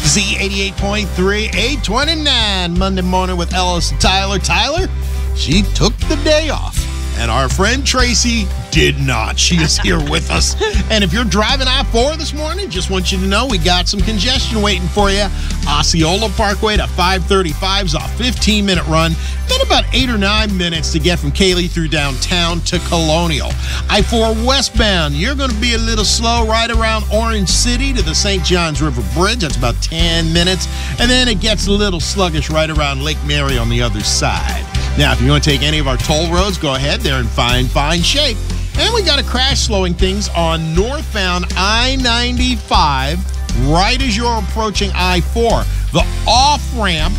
Z88.3, 829, Monday morning with Ellis and Tyler. Tyler, she took the day off. And our friend Tracy did not. She is here with us. And if you're driving I-4 this morning, just want you to know we got some congestion waiting for you. Osceola Parkway to 535's a 15-minute run. Then about 8 or 9 minutes to get from Cayley through downtown to Colonial. I-4 westbound, you're going to be a little slow right around Orange City to the St. Johns River Bridge. That's about 10 minutes. And then it gets a little sluggish right around Lake Mary on the other side. Now, if you want to take any of our toll roads, go ahead. They're in fine shape. And we got a crash slowing things on northbound I-95 right as you're approaching I-4. The off-ramp,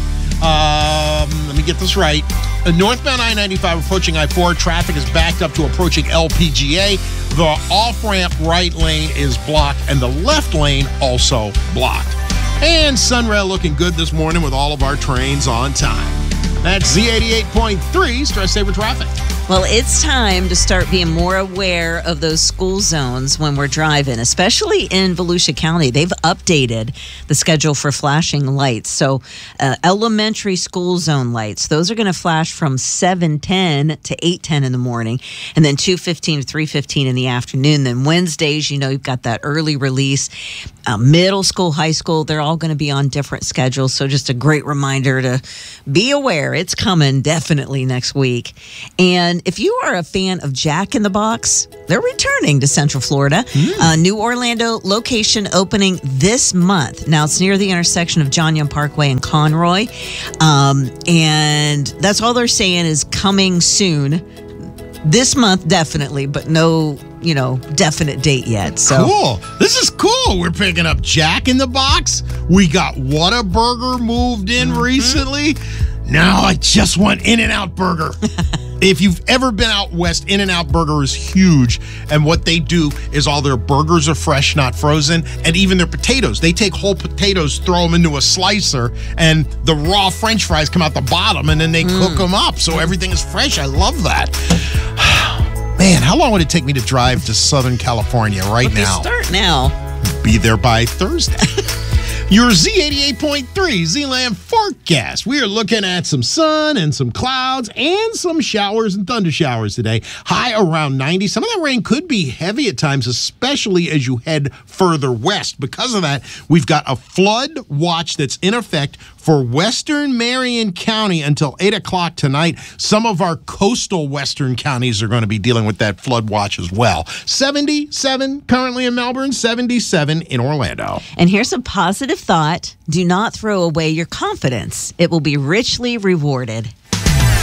let me get this right. Northbound I-95 approaching I-4, traffic is backed up to approaching LPGA. The off-ramp right lane is blocked, and the left lane also blocked. And Sunrail looking good this morning with all of our trains on time. That's Z88.3 Stress Saver Traffic. Well, it's time to start being more aware of those school zones when we're driving, especially in Volusia County. They've updated the schedule for flashing lights. So elementary school zone lights, those are going to flash from 7:10 to 8:10 in the morning, and then 2:15 to 3:15 in the afternoon. Then Wednesdays, you've got that early release. Middle school, high school, they're all going to be on different schedules. So just a great reminder to be aware. It's coming definitely next week. And if you are a fan of Jack in the Box, they're returning to Central Florida. New Orlando location opening this month. Now, it's near the intersection of John Young Parkway and Conroy. And that's all they're saying is coming soon. This month, definitely, but no, definite date yet. So cool. This is cool. We're picking up Jack in the Box. We got Whataburger moved in recently. Now I just want In-N-Out Burger. If you've ever been out west, In-N-Out Burger is huge. And what they do is all their burgers are fresh, not frozen. And even their potatoes. They take whole potatoes, throw them into a slicer, and the raw French fries come out the bottom, and then they cook them up. So everything is fresh. I love that. Man, how long would it take me to drive to Southern California right now? Start now. Be there by Thursday. Your Z88.3 Z-Land forecast. We are looking at some sun and some clouds and some showers and thunder showers today. High around 90. Some of that rain could be heavy at times, especially as you head further west. Because of that, we've got a flood watch that's in effect for western Marion County until 8 o'clock tonight. Some of our coastal western counties are going to be dealing with that flood watch as well. 77 currently in Melbourne, 77 in Orlando. And here's a positive thought. Do not throw away your confidence. It will be richly rewarded.